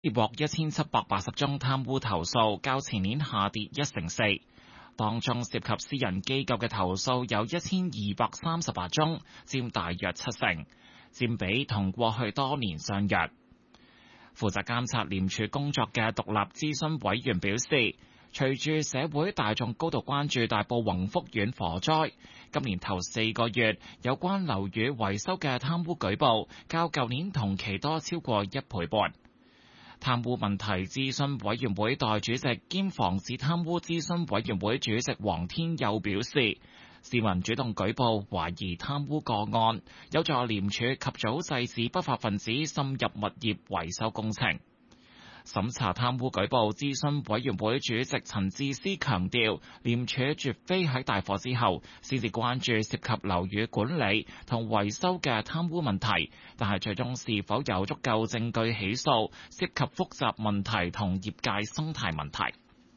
接獲1780宗貪污投訴，較前年下跌4%。當中涉及私人機構嘅投訴有1238宗，佔大約70%，佔比同過去多年相若。負責監察廉署工作嘅獨立諮詢委員表示，隨住社會大眾高度關注大埔宏福苑火災，今年頭4個月有關樓宇維修嘅貪污舉報，較舊年同期多超過1倍半。貪污問題諮詢委員會代主席兼防止貪污諮詢委員會主席黃天佑表示，市民主動舉報懷疑貪污個案，有助廉署及早制止不法分子滲入物業維修工程。審查貪污舉報諮詢委員會主席陳智思強調，廉署絕非喺大火之後先至關注涉及樓宇管理同維修嘅貪污問題，但係最終是否有足夠證據起訴，涉及複雜問題同業界生態問題。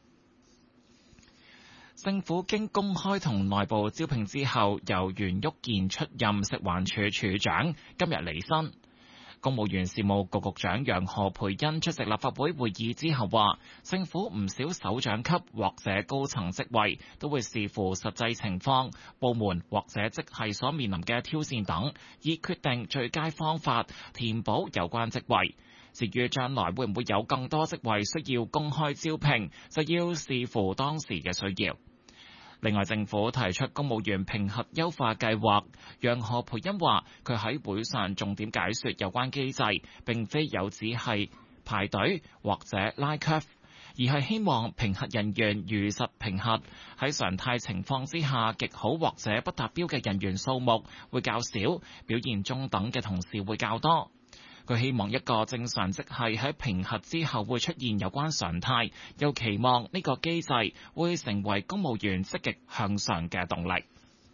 政府經公開同內部招聘之後，由袁旭健出任食環署署長，今日離任。公務員事務局局長楊何蓓茵出席立法會會議之後話，政府唔少首長級或者高層職位都會視乎實際情況、部門或者職系所面臨嘅挑戰等，以決定最佳方法填補有關職位。至於將來會唔會有更多職位需要公開招聘，就要視乎當時嘅需要。另外，政府提出公務員評核優化計劃，楊何蓓茵話：佢喺會上重點解說有關機制，並非有只係排隊或者拉 curve， 而係希望評核人員如實評核，喺常態情況之下，極好或者不達標嘅人員數目會較少，表現中等嘅同事會較多。佢希望一個正常職系喺評核之後會出現有關常態，又期望呢個機制會成為公務員積極向上嘅動力。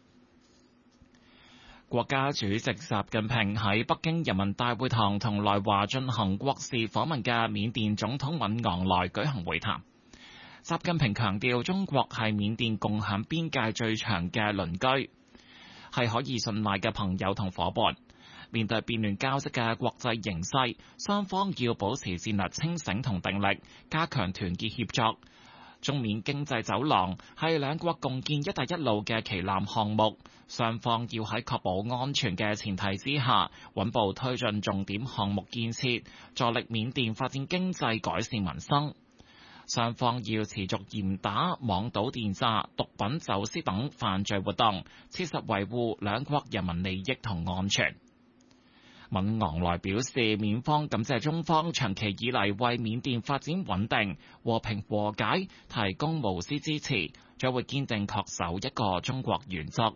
國家主席習近平喺北京人民大會堂同來華進行國事訪問嘅緬甸總統敏昂萊舉行會談。習近平強調，中國係緬甸共享邊界最長嘅鄰居，係可以信賴嘅朋友同伙伴。面對變亂交織嘅國際形勢，雙方要保持戰略清醒同定力，加強團結協作。中緬經濟走廊係兩國共建「一帶一路」嘅旗艦項目，雙方要喺確保安全嘅前提之下，穩步推進重點項目建設，助力緬甸發展經濟、改善民生。雙方要持續嚴打網賭電詐、毒品走私等犯罪活動，切實維護兩國人民利益同安全。敏昂萊表示，緬方感謝中方長期以嚟為緬甸發展穩定、和平和解提供無私支持，將會堅定恪守一個中國原則。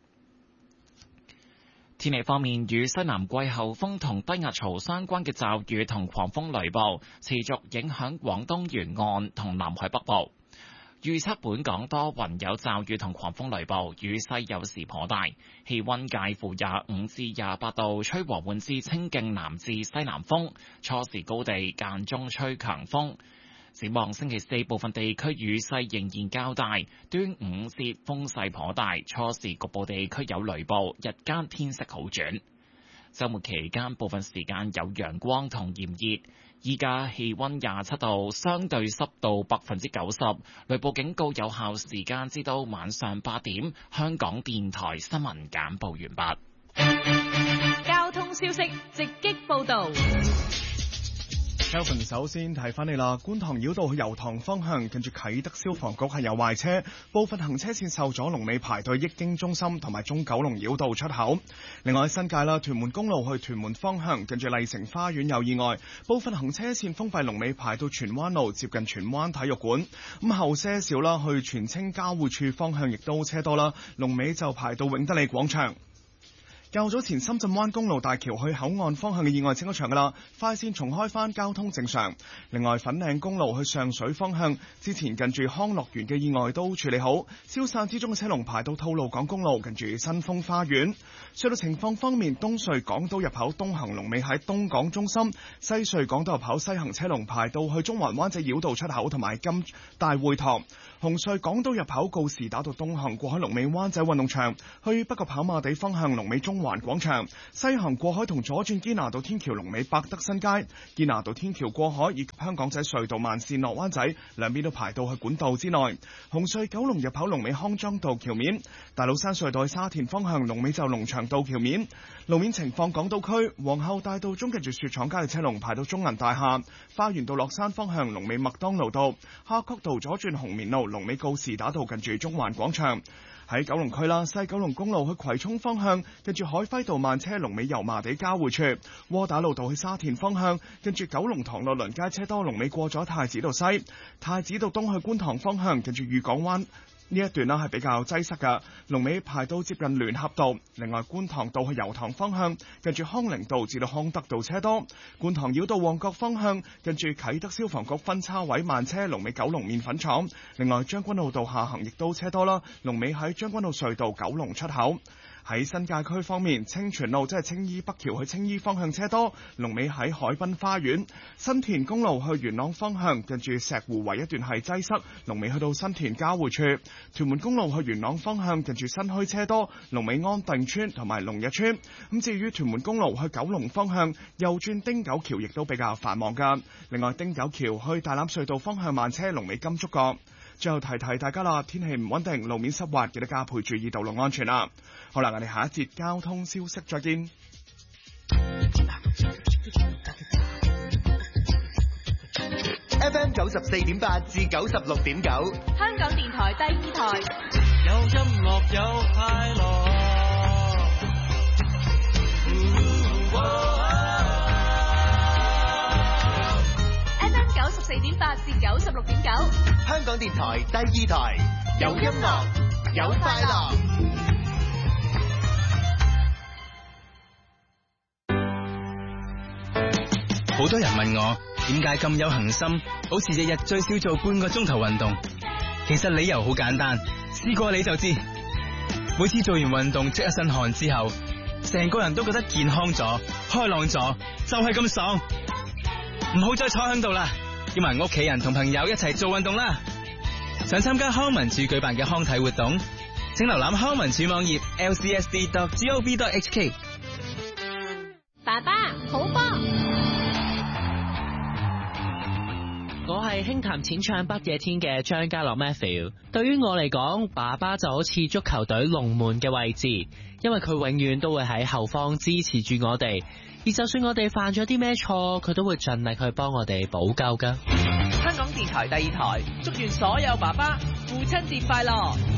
天氣方面，與西南季候風同低壓槽相關嘅驟雨同狂風雷暴持續影響廣東沿岸同南海北部。預測本港多雲有驟雨同狂風雷暴，雨勢有時頗大，氣溫介乎25至28度，吹和緩至清勁南至西南風，初時高地間中吹強風。展望星期四部分地區雨勢仍然較大，端午節風勢頗大，初時局部地區有雷暴，日間天色好轉。週末期間部分時間有陽光同炎熱。依家氣溫27度，相對濕度90%，雷暴警告有效時間至到晚上8點。香港電台新聞簡報完畢。交通消息直擊報道。 Kelvin 首先提翻你啦，觀塘繞道去油塘方向，近住啟德消防局係有壞車，部分行車線受阻，龍尾排隊益京中心同埋中九龍繞道出口。另外喺新界啦，屯門公路去屯門方向，近住麗城花園有意外，部分行車線封閉，龍尾排到荃灣路接近荃灣體育館。咁後些少啦，去荃青交匯處方向亦都車多啦，龍尾就排到永德利廣場。較早前深圳灣公路大橋去口岸方向嘅意外清咗場噶啦，快線重開返，交通正常。另外粉嶺公路去上水方向，之前近住康樂園嘅意外都處理好，消散之中嘅車龍排到吐露港公路近住新豐花園。隧道情況方面，東隧港島入口東行龍尾喺東港中心，西隧港島入口西行車龍排到去中環灣仔繞道出口同埋金大會堂。紅隧港島入口告士打道東行過海龍尾灣仔運動場，去北角跑馬地方向龍尾中環廣場，西行過海同左轉堅拿道天橋龍尾百德新街，堅拿道天橋過海以及香港仔隧道慢線落灣仔兩邊都排到去管道之內。紅隧九龍入口龍尾康莊道橋面，大老山隧道沙田方向龍尾就龍翔道橋面。路面情況，港島區皇后大道中近住雪廠街嘅車龍排到中銀大廈，花園道落山方向龍尾麥當勞道，夏慤道左轉紅棉路龍尾告士打道近住中環廣場。喺九龍區啦，西九龍公路去葵涌方向，跟住海輝道慢車龍尾油麻地交匯處；窩打老道去沙田方向，跟住九龍塘樂鄰街車多龍尾過咗太子道西；太子道東去觀塘方向，跟住裕港灣呢一段啦係比較擠塞嘅，龍尾排到接近聯合道。另外觀塘道去油塘方向，跟住康寧道至到康德道車多；觀塘繞道旺角方向，跟住啟德消防局分叉位慢車龍尾九龍麵粉廠。另外將軍澳道下行亦都車多啦，龍尾喺將軍澳隧道九龍出口。喺新界區方面，清泉路即係青衣北橋去青衣方向車多，龍尾喺海濱花園；新田公路去元朗方向，近住石湖圍一段係擠塞，龍尾去到新田交匯處；屯門公路去元朗方向，近住新墟車多，龍尾安定村同埋龍日村。咁至於屯門公路去九龍方向，右轉汀九橋亦都比較繁忙㗎。另外汀九橋去大欖隧道方向慢車，龍尾金竹角。最後提提大家啦，天氣唔穩定，路面濕滑，記得加倍注意道路安全啦。好啦，我哋下一節交通消息再見。 FM 94.8至96.9， 香港電台第二台， 有音樂有快樂。 FM 94.8至96.9， 香港電台第二台，有音樂有快樂。 好多人問我點解咁有恒心，好似日日最少做半個鐘頭運動。其實理由好簡單，試過你就知。每次做完運動出一身汗之後，成個人都覺得健康咗、開朗咗，就係咁爽。唔好再坐喺度啦，叫埋屋企人同朋友一齊做運動啦。想參加康文署舉辦嘅康體活動，請瀏覽康文署網頁 lcsd.gov.hk。 爸爸好波。 我係輕彈淺唱不夜天嘅張家樂 Matthew。對於我嚟講，爸爸就好似足球隊龍門嘅位置，因為佢永遠都會喺後方支持住我哋，而就算我哋犯咗啲咩錯，佢都會盡力去幫我哋補救噶。 香港電台第二台，祝願所有爸爸父親節快樂。